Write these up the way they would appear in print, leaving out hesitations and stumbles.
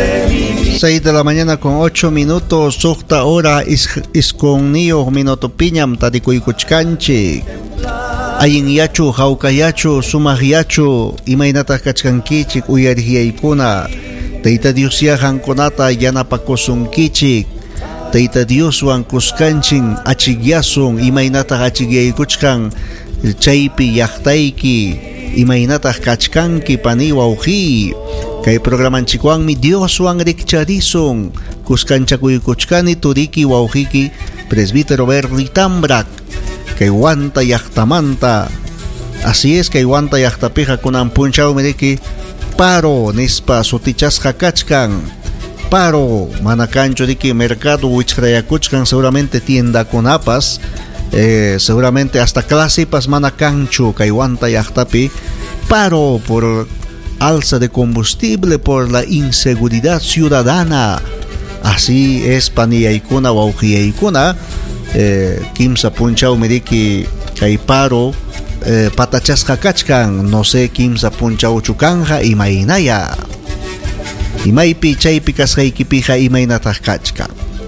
6 de la mañana con 8 minutos. Sukta hora is con niyo minuto piñam tadikuy kuchkanchi. Ayin yachu, haukayachu, sumahyachu, imaynata kachkankichik uyarihiyaykuna. Tayta Dios yahankunata yanapakusunkichik. Tayta Dios wan kuskanchin achigyasun imaynata achigyaykuchkan chaypi llaqtayki imaynata kachkanki pani wawqi. Kay programanchikwanmi Dios wan rikcharisun kuskanchakuykuchkani turiki wawqiki presbítero Berli Tambrak kay wanta llaqtamanta. Así es, kay wanta llaqtapiqa kunan punchawmi riki paro nispa sutichasqa kachkan. Paro manakancho riki mercado wichqrayakuchkan seguramente tiendakunapas seguramente hasta clasipas manakancho kay wanta llaqtapi. Paro por alza de combustible, por la inseguridad ciudadana. Así es paniyaykuna wawqiyaykuna kimsa punchaw miriki kay paro patachasqa kachkan. No sé kimsa punchaw chukanja imaynaya imaypi chaypi kasqaykipiqa imaynataq kachkan.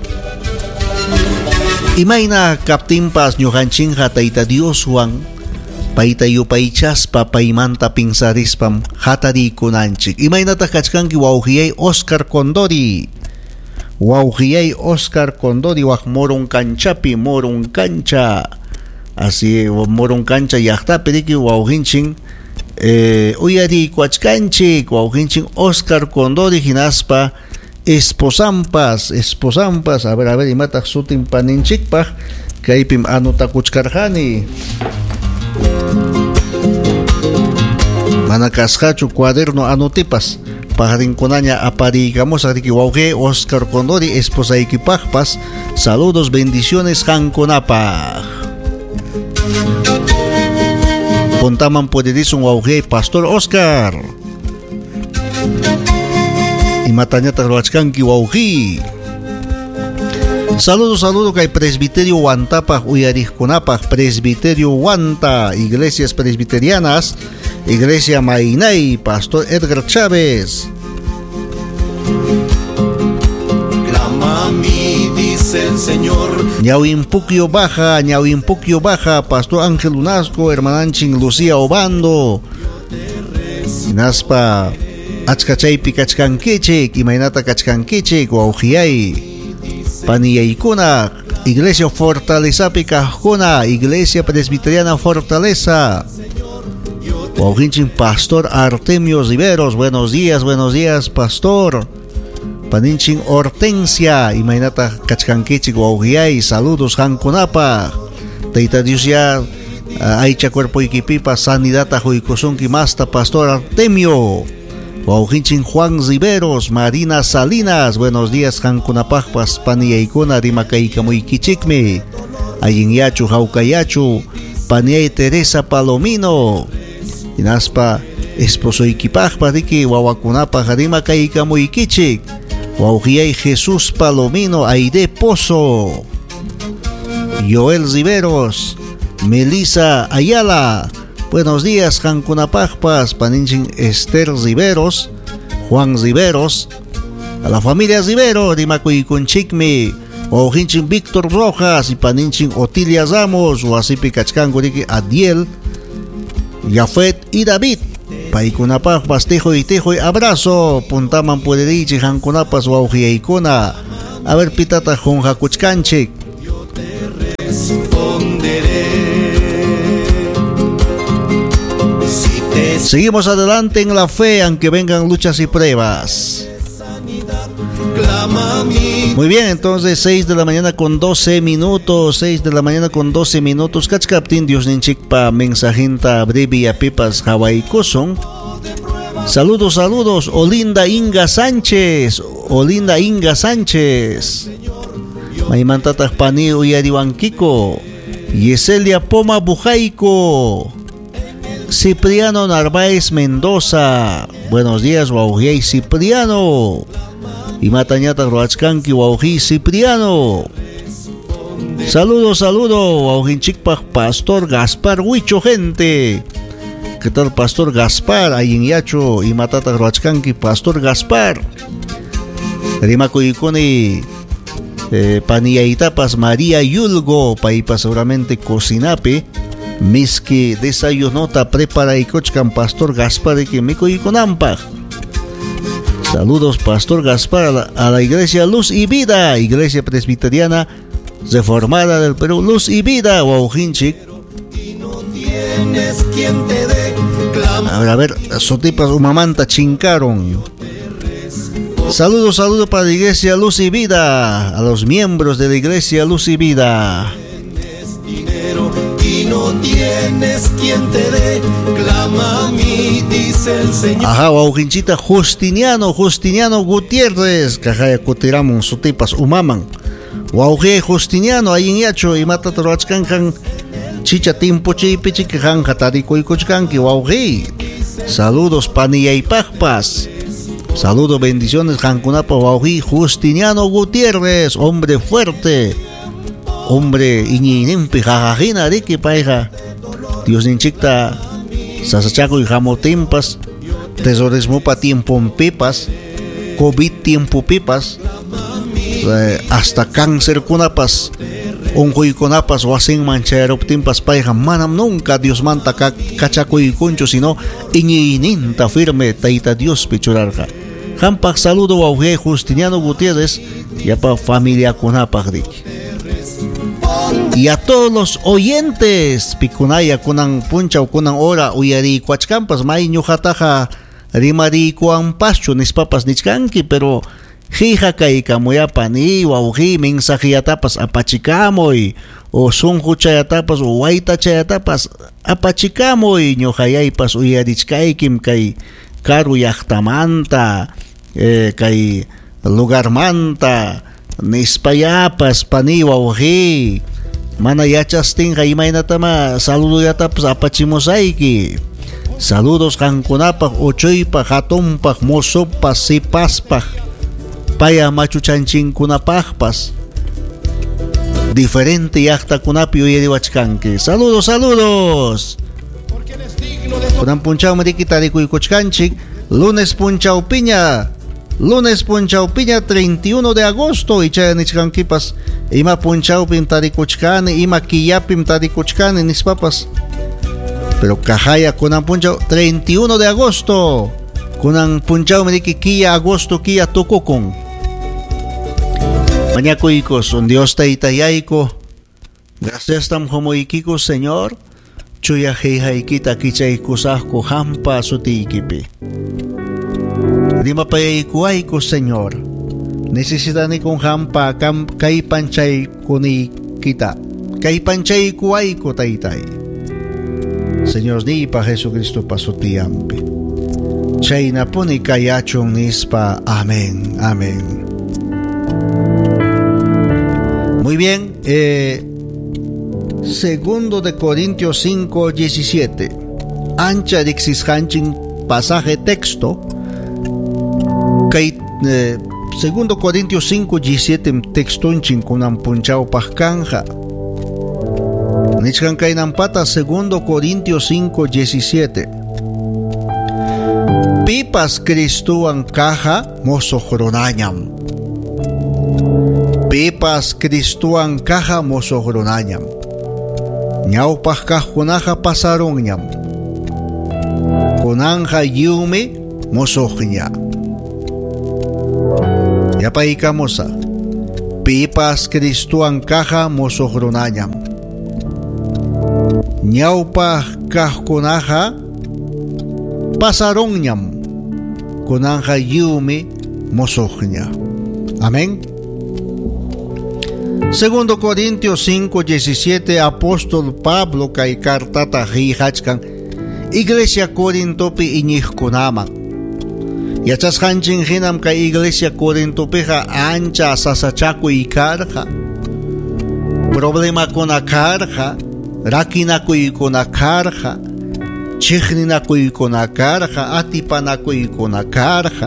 Imayna kaptinpas ñuqanchinqa Tayta Dioswan payta yupaychaspa paymanta pinsarispam hatarikunanchik. Imaynataq kachkanki wawqiyay Oscar Condori. Wawqiyay Oscar Condori waq Moroncanchapi, Moroncancha. Así Moroncancha llaqtapi riki wawqinchin uyarikuachkanchik wawqinchin Oscar Condori hinaspa esposampas a ver imataq sutin paninchikpaq kaypim anutakuchkarqani. Manakasqachu cuaderno anutipas pajarinkunaña apariykamusaq riki wawqi Oscar Condori esposaykipaqpas saludos, bendiciones qankunapaq. Puntaman pudidisun wawqi Pastor Oscar imatañataq ruachkanki wawqi. Saludos kay Presbiterio Wantapaq uyariqkunapaq. Presbiterio Wanta, Iglesias Presbiterianas, Iglesia Maynay, Pastor Edgar Chávez. Clama a mí, dice el Señor. Ñawimpukyo Baja, Pastor Ángel Lunasco, hermananchin Lucía Obando. Naspa achkachaypi kachkankichik, imaynata kachkankichik, wawqiyay. Paniyaykuna, Iglesia Fortalezapi kajkuna, Iglesia Presbiteriana Fortaleza. Wawqinchin Pastor Artemio Riveros, buenos días, Pastor. Paninchin Hortensia, imaynata kachkankichik wawqiyay, saludos qankunapaq. Tayta Dios ya aycha cuerpoykipipa sanidata huykusunki masta Pastor Artemio. Wawqinchin Juan Riveros, Marina Salinas, buenos días qankunapaqpas paniyaykuna rimakaykamuykichikmi. Ayinyachu hawkayachu paniyay Teresa Palomino. Hinaspa esposoykipaqpas riki wawakunapaq rimakaykamuykichik. Wawqiyay Jesús Palomino, Aide Pozo, Joel Riveros, Melissa Ayala. Buenos días qankunapaqpas paninchin Esther Riveros, Juan Riveros, a la familia Rivero rimakuykunchikmi. Wawqinchin Víctor Rojas y paninchin Otilia Ramos, wasipi kachkanku riki Adiel, Jafet y David. Paykunapaqpas tejoy abrazo. Puntaman puedidichik qankunapas wawqiyaykuna. A ver pitata jonjakuchkanchik. Seguimos adelante en la fe, aunque vengan luchas y pruebas. Muy bien, entonces 6 de la mañana con 12 minutos. 6 de la mañana con 12 minutos. Kachkaptin Dios ninchikpa mensajinta brevi a pipas hawaikusung. Saludos. Olinda Inga Sánchez. Maymantataq pani uyariwankiko. Yeselia Poma Bujaico. Cipriano Narváez Mendoza. Buenos días, wawqiyay Cipriano. Imatañataq ruachkanki wawqiy Cipriano. Saludos, wawqinchikpaq Pastor Gaspar Huicho, gente. ¿Qué tal, Pastor Gaspar? Ayinyachu imatataq ruachkanki Pastor Gaspar. rimakuykuni paniyaitapas María Yulgo paypas seguramente cocinapi miski desayunota preparaykuchkan Pastor Gaspar que mikuykunampaj. Saludos Pastor Gaspar a la Iglesia Luz y Vida, Iglesia Presbiteriana Reformada del Perú, Luz y Vida, Wauhinchik. A ver, sotipas umamanta chincaron. Saludos para la Iglesia Luz y Vida, a los miembros de la Iglesia Luz y Vida. No tienes quien te dé, clama a mí, dice el Señor. Ajá, Wauhinchita Justiniano Gutiérrez, cajaya cutiramos sotipas umaman. Wauhe Justiniano, ahí en Yacho, y mata troachkankan, chicha timpo chipichi, que han hatarico y cochkanki, Wauhe. Saludos, panilla y pajpas. Saludos, bendiciones, Jankunapa, Wauhe Justiniano Gutiérrez, hombre fuerte. Hombre, iñinempi, jajajina, riki, paija. Dios ninchikta, sasachaco y jamotimpas, tesorismo pa tiempo pipas, COVID tiempo pipas, hasta cáncer kunapas, onjoy kunapas, o hacen manchero timpas, paija, manam nunca Dios manta cachaco y concho, sino iñininta firme, taita Dios pichurarja. Jampak saludo a Uge Justiniano Gutiérrez y a pa familia kunapas, riki. Y a todos los oyentes, Picunaya, Kunan Puncha o Kunan Ora, Uyari, Cuachcampas, May Ñujataja, Rimari, Kuan Pacho, Nis Papas, Nichkanki, pero Jija Kaikamoyapan, y Wauji, Mensajiatapas, Apachicamoy, o Sunjuchayatapas, o Waita Chayatapas, Apachicamoy, Ñojayaipas, Uyarichkaikim, Kai, Karu Yachtamanta, Kai Lugarmanta, Nispayapas, Pani Wauji. Mana yachastin jaimainatama saludo yatapas apachimosaiki. Saludos jankunapaj, ochoypaj, hatonpaj, mosopaj, sipaspaj, paya machuchanchinkunapajpas. Diferente yachtakunapi uyeriwachkanki. Saludos. Kunan punchao marikitarikuykuchkanchik, lunes punchao piña 31 de agosto y chayanichkankipas ima punchaupim tarikuchkani, ima kiyapim tarikuchkani nispapas. Pero kajaya kunan punchau 31 de agosto. Kunan punchau meriki kiya agosto kiya tokokon. Mañakuikos, un Dios taitayaiko. Gracias tam homoikiko, Señor. Chuya heihaikita kichaikusahko hampa sutiikipi. Dima payaikuaiko, Señor. Necesitani con hampa kay panchay kuni kita. Kay panchay kuaiko taytay. Señor ni pa Jesucristo pasutiampi. Chayna poni kayachon nispa. Amén. Muy bien. Segundo de Corintios 5:17. Ancha dixis hanchin pasaje texto. Kay Segundo Corintios 5:17 textonchin kunan punchao pajkanja. Nichkan kainan pata Segundo Corintios 5:17. Pipas Cristuan caja mosohronañam. Pipas Cristuan caja mosohronañam. Ñaupaj kajkunaja pasaronñam. Kunanja yume mosohña. Yapaikamosa, pipas Cristuan caja mosohronañam. Ñaupa kajkunaja pasaronñam. Kunanja yumi mosohña. Amén. Segundo Corintios 5:17, apóstol Pablo kay cartata hijachkan Iglesia Corintopi iñijkunaman. Yachas hanchin hinam kay Iglesia Corintopiha ancha sasachaku ikarja. Problema konakarja, rakinaku ikonakarja, chikninaku ikonakarja, atipanaku ikonakarja.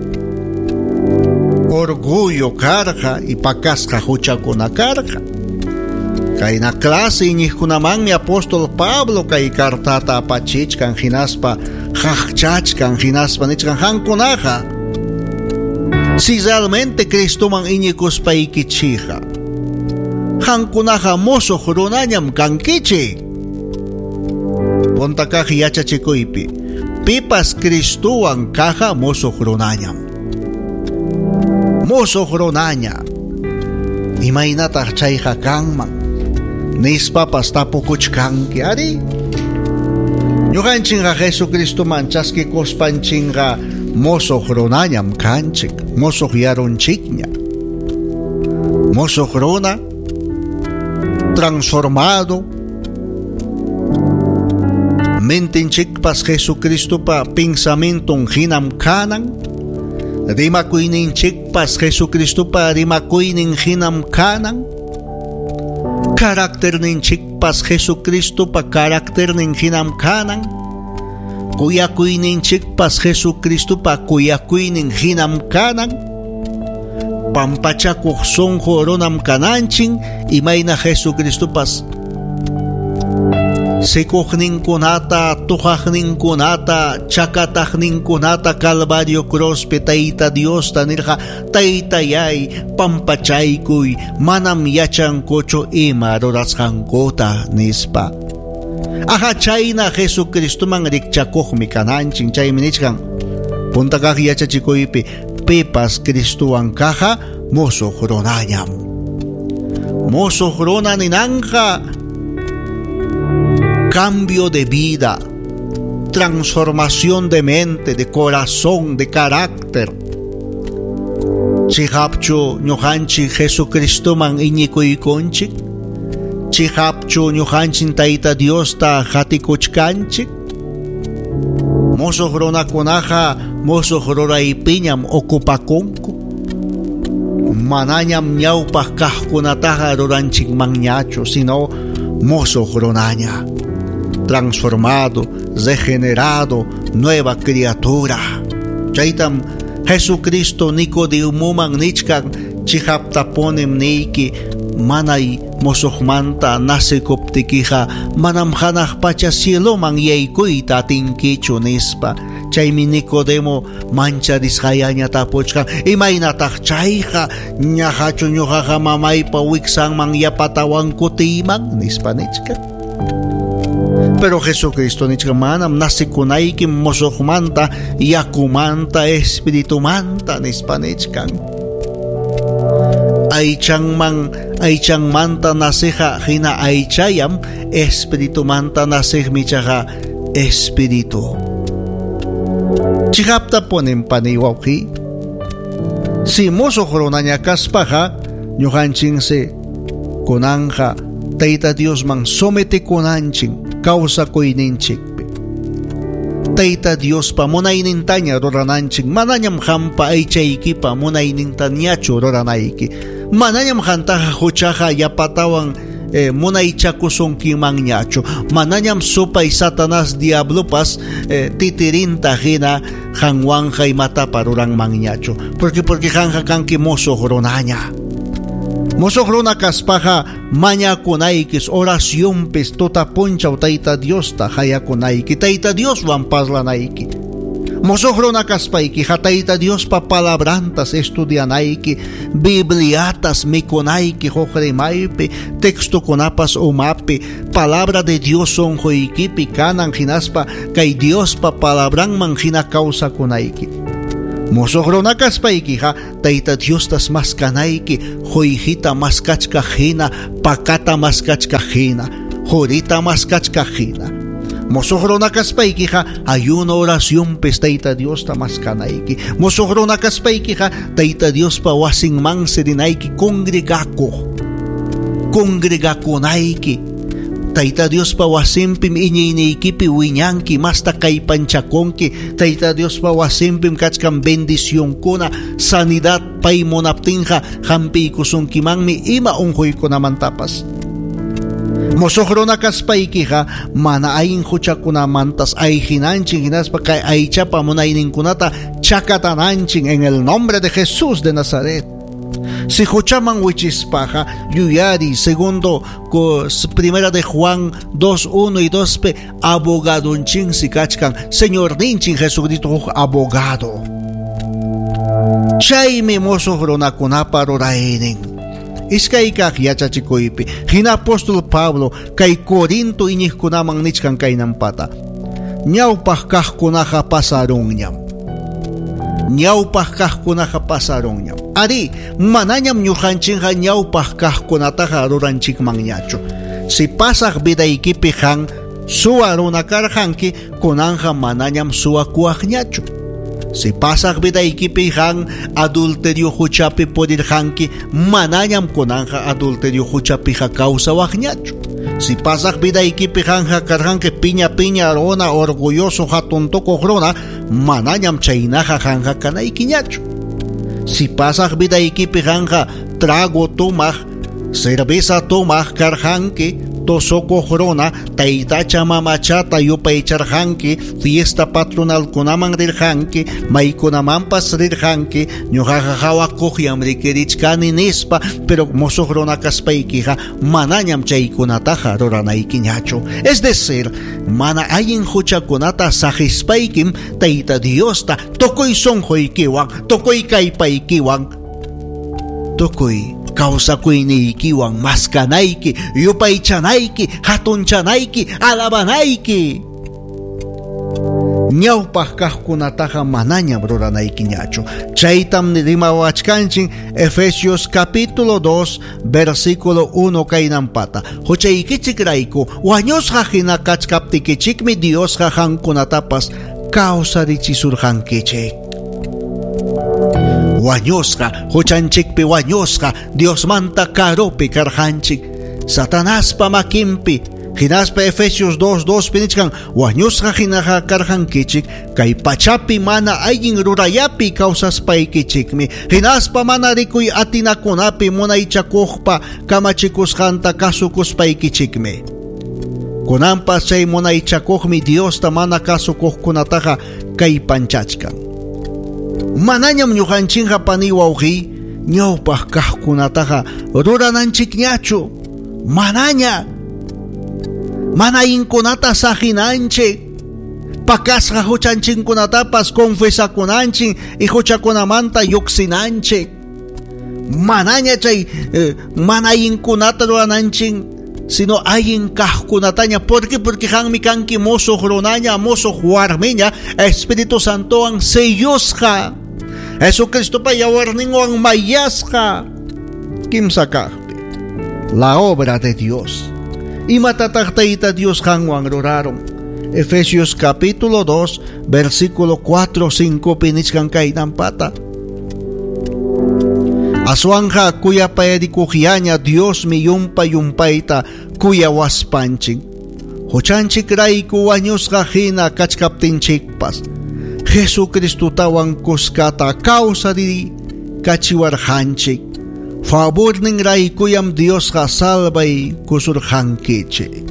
Orgullo karja y pakasja huchakonakarja. Kay na clase iñijkunaman mi apóstol Pablo kay cartata apachichkan hinaspa jachachkan hinaspa nichkan hankunaja. Si realmente Cristo man iñikos pa ikichija, hankunaja moso jurunanyam kankichi. Pontakaji yachachikoypi, pipas Cristuan kaja moso jurunanyam. Moso jurunaña. Imaynataq chayqa kanman. Nispapas tapukuchkanki ari. Ñuqanchinqa Jesucristuman chaskikuspachinqa moso jurunañam kanchik, moso yarunchikña. Moso juruna transformado. Mentinchikpas Jesucristupa pensamienton hinam kanan. Rimakuyninchikpas Jesucristupa rimakuynin hinam kanan. Carácterninchikpas Jesucristupa carácternin hinam kanan. Kuyakuyninchikpas Jesucristupa kuyakuynin hinam kanan. Pampachakuq sonjo ronam kananchin imayna Jesucristupas sikuqninkunata, tuqaqninkunata, chakataqninkunata Calvario Crospi Tayta Diosta nirqa Taytayay pampachaykuy manam yachankuchu ima rurasqankota nispa. Aja chayna Jesucristuman rikchakuqmi kananchin chaymi nichkan puntakaq yachachikuypi pipas Cristuwan kaja moso jurunañam. Moso juruna ninanja cambio de vida, transformación de mente, de corazón, de carácter. Chihapchu ñuqanchik Jesucristuman iñikuykunchik, chihapchu ñuqanchik Tayta Diosta hatikuchkanchik. Mosoq runakunaqa mosoq ruraypiñam ocupakunku. Manañam ñawpaq kaqkunataqa ruranchikmanñachu, sino mosoq runaña. Transformado, regenerado, nueva criatura. Chaytam Jesucristo Nicodemuman nichkan chihaptaponem niki manay mosoqmanta nasikuptikiqa manam hanaq pacha cieloman yaykuyta atinkichu nispa. Chaymi Nicodemo mancharisqayaña tapuchkan imaynataq chayqa ñahachu ñuqaqa mamaypa wiksanman yapatawan kutiyman nispa nichkan. Pero Jesucristo nichkan manam nasikunaykim mosoqmanta yakumanta espiritumanta nispa nichkan. Aychanmanta nasija hina aychayam espiritumanta nasijmi chaqa espiritu. Chihapta ponen paniwawki. Si mosoq runaña kaspaqa ñuqanchinsi kunanja Tayta Diosman sometikunanchin kawsakuyninchikpi. Tayta Diospa munaynintaña rurananchik manañam hampa aychaykipa munaynintañachu ruranayki. Manañam hantaqa huchaqa yapatawan munaychakusunkimanñachu. Manañam supay Satanás diablopas titirinta hina hanwanja imatapa ruranmanñachu. Porque hanja kanki mosoq runaña. Mosoq runa kaspaqa mañakunaykis oracionpis tutapunchaw Tayta Diosta hayakunayki. Tayta Dioswan parlanayki. Mosoq runa kaspaykiqa Tayta Diospa palabrantas estudianayki, Bibliatas mikunayki huk rimaypi, textukunapas umapi, palabra de Dios sonjoykipi kanan hinaspa kay Diospa palabranman hina kawsakunayki. Mosoq runa kaspaykiqa Tayta Diostas maskanayki, huyhita maskachka hina, pakata maskachka hina, jurita maskachka hina. Mosoq runa kaspaykiqa ayuno oracionpis Tayta Diosta maskanayki. Mosoq runa kaspaykiqa Tayta Diospa wasinman sirinayki congregakunayki. Tayta Diospa wasinpim iñiyniykipi wiñanki masta kaypanchakunki. Tayta Diospa wasinpim kachkan bendicionkuna, sanidad pay munaptinqa hampiykusunkimanmi ima unquykunamantapas. Mosoq runa kaspaykiqa mana ayin huchakunamantas ayjinanchin hinaspa kay aychapa munayninkunata chakatananchik en el nombre de Jesús de Nazaret. Si huchaman wichispaqa yuyari segundo primera de Juan 2:1 y 2p abogadonchin si kachkan Señor ninchin Jesucristo abogado. Chaymi mosoq runakunapa ruraynin. Iskay kaq yachachikuypi hina apóstol Pablo kay Corinto iñiqkunaman nichkan kaynampata. Ñawpaq kaqkunaqa pasarunñam. Ñawpaq kaqkunaqa pasarunñam. Ari, manañam ñuqanchikqa ñawpaq kaqkunataqa ruranchikmanñachu. Si pasaq vidaykipi han suwa runa karqanki, kunanqa manañam suwakuaqñachu. Si pasaq vidaykipi han adulterio huchapi purirqanki, manañam kunanqa adulterio huchapiqa kawsawaqñachu. Si pasaq vidaykipi hanqa karqanki piña runa orgulloso hatuntukuq runa, manañam chaynaqa hanqa kanaykiñachu. Si pasaq vidaykipi hanqa trago tumaq, cerveza tumaq karqanki, tosokuq runa, taytacha mamachata yupaycharqanki, fiesta patronal kunaman rirqanki, maykunamanpas rirqanki, ñuqaqa hawakuqyam rikirichkani nispa, pero mosuq runa kaspaykiqa manañam chaykunataqa ruranaykiñachu. Es decir, mana allin huchakunata saqispaykim Tayta Diosta tukuy sunquykiwan, tukuy kaypaykiwan, tukuy kawsakuynikiwan maskanayki, yupaychanayki, hatunchanayki, alabanayki. Ñawpaq kaqkunataqa manañam ruranaykiñachu. Chaytam rimawachkanchik Efesios capítulo 2 versículo 1 kaynampata. Huchaykichikrayku wañusqa hina kachkaptikichikmi Diosqa hankunatapas kawsarichisurqankichik. Wañusqa, huchanchikpi wañusqa, Diosmanta karupi karqanchik, Satanaspa makinpi, hinaspa Efesios 2:2 pinichkan, wañusqa hinaqa karqankichik, kay pachapi mana allin rurayapi kawsaspaykichikmi, hinaspa mana rikuy atinakunapi munaychakuqpa kamachikusqanta kasukuspaykichikmi. Kunanpas chay munaychakuqmi Diosta mana kasukuqkunataqa kay panchachkan. Manañam ñuqanchikqa paniwawqi ñawpaq kaqkunataqa rurananchikñachu. Manaña. Mana inkunata saqinanchik. Pakasqa huchanchikkunatapas confesakunanchik y huchakunamanta lluqsinanchik. Manaña chay mana inkunata rurananchik, sino allin kaqkunataña. ¿Por qué? Porque hanmi kanki mosuq runaña, mosuq warmiña, Espíritu Santowan sellusqa, Jesucristopa yawarninwan mayasqa. Kimsa kaqpi la obra de Dios. Imatataq Tayta Dios hanwan ruraron. Efesios capítulo 2 versículo 4-5 pinichkan kaynampata. Aswanja kuyapayarikuqllaña Dios mi yumpayta kuyawaspanchik. Huchanchikrayku wañusqa hina kachkaptinchikpas, Jesucristutawan kuskata kawsari kachiwarqanchik. Favorninraykuyam Diosqa salvay kusurqankichik.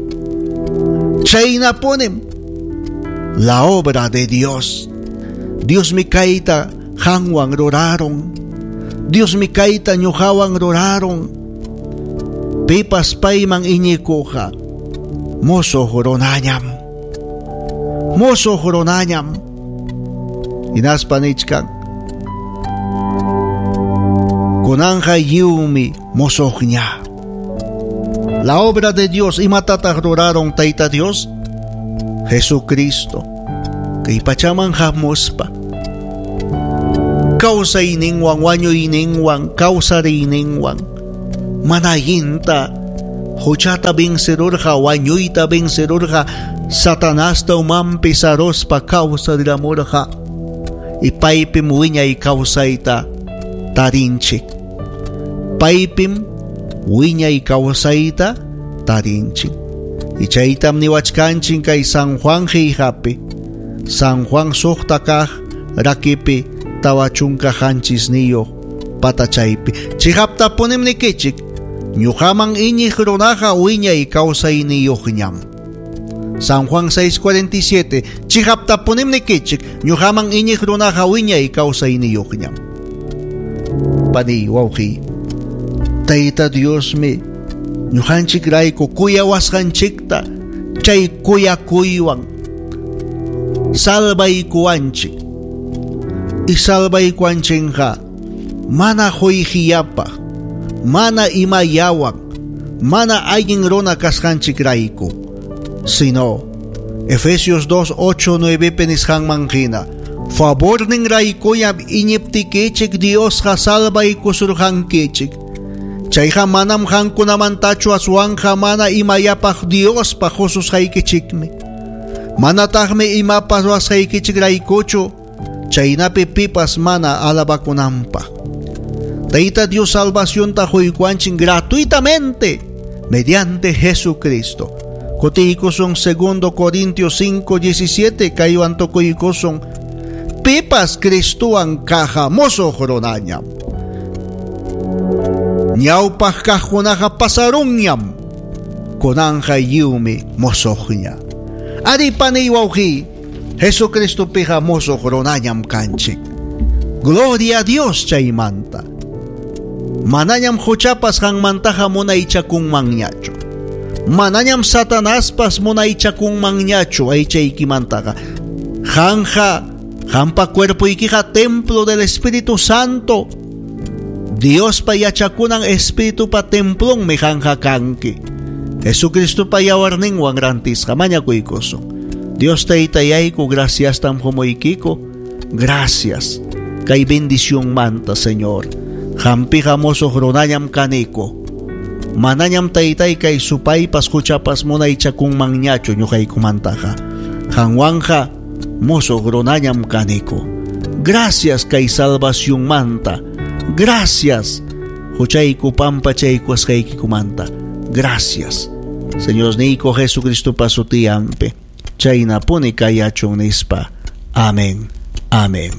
Chaynapunim la obra de Dios. Dios mi kayta hanwan ruraron. Dios mi kayta ñuqawan ruraron. Pipas payman iñikuqa mosoq runañam. Mosoq runañam. Hinaspa nichkan, kunanja yiwmi mosoqña. La obra de Dios, imatataq ruraron Tayta Dios? Jesucristo kay pachaman hamuspa kawsayninwan, wañuyninwan, kawsariyninwan, manayinta huchata vencerurqa, wañuyta vencerurqa, Satanasta umanpi sarospa kawsariramurqa, y paypim wiñay kawsayta tarinchik. Paypim wiñay kawsayta tarinchik. Y chaytam niwachkanchik kay San Juan hijapi, San Juan suqta kaq rakipi tawachunka hanchisniyo patachaypi. Chihaptapunim nikichik, ñuqaman iñiq runaqa wiñay kawsayniyuqñam. San Juan 6:47, chihaptapunim nikichik, ñuqaman iñiq runaqa wiñay kawsayniyuqñam. Pani wawqi, Tayta Diosmi ñuqanchikrayku kuyawasqanchikta chay kuyakuywan salvaykuwanchik. isalbay kwanchenja, mana hoyhiyapa, mana imayawak, mana ayin rona kashanchik raiku, sino Efesios 2:8-9 penishan manjina, favor ning raikoyab inyiptikechik Dios hasalbay kusurhan kechik, chayha manam han kunamantachu aswanja mana imayapaj Dios pa Josus haikechikme, mana tajme imapas was haikechik raikocho, chaynapi pipas mana alabakunampa. Taita Dios salvación tajoykuanchin gratuitamente mediante Jesucristo. Cotico son 2 Corintios 5:17 kayo antocoico son pipas Cristuan cajamoso joronañam. Ñaupaj cajonaja pasaruñam conanja yumi mosoña. Aripani wauji Jesucristo pijamoso joronañam canchik. Gloria a Dios chaymanta. Manañam jochapas han mantaja monaicha kun manñacho. Manañam Satanás pas monaicha kun manñacho aicha ikimantaja. Hanpa cuerpo ikija templo del Espíritu Santo. Dios pa yachakunan Espíritu pa templong me hanja kanki. Jesucristo pa yawarning wang rantis kamanya kuikoso. Dios ta itayayko gracias tam homoikiko. Gracias. Kay bendición manta, Señor. Hampi jamoso hronayam kaniko. Mananyam taytay kay supay paskuchapas muna ichakung mangñacho nyo kay kumantaja. Hanwanja moso hronayam kaniko. Gracias kay salvación manta. Gracias. Huchayko pampachayko kay kikumanta. Gracias. Señor Nico Jesucristo pasutiampe. Chayna puni kayachong nispa. Amén. Amén.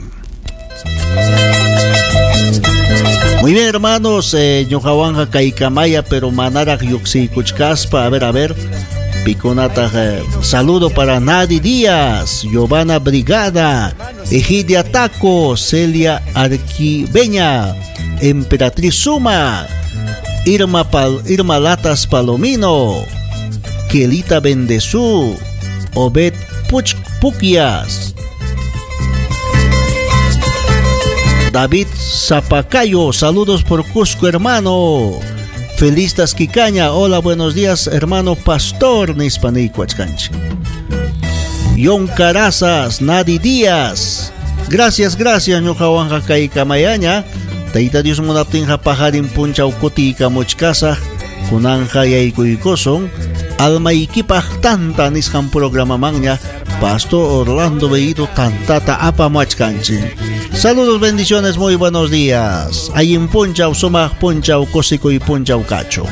Muy bien, hermanos, ñojawanja kaikamaya, pero manarak yuxi kuchkaspa, a ver, piconata, saludo para Nadi Díaz, Giovanna Brigada, Egidia Taco, Celia Arquiveña, Emperatriz Suma, Irma Latas Palomino, Quelita Bendezú, Obed Puquias, David Zapacayo, saludos por Cusco, hermano. Feliz Tasquicaña, hola, buenos días, hermano Pastor Nispanicuachcanchi. Yon Carazas, Nadi Díaz, gracias, ñojawanja Caicamayaña. Taita Dios monaptinja pajarin puncha ucotica mochcasa, kunanja yaikuikoson, alma ikipaj tanta nishan programa magna, Pastor Orlando Beito tantata apa mochcanchi. Saludos, bendiciones, muy buenos días. Ahí en Ponchau, Somaj Ponchau, Cosico y Ponchau Cacho.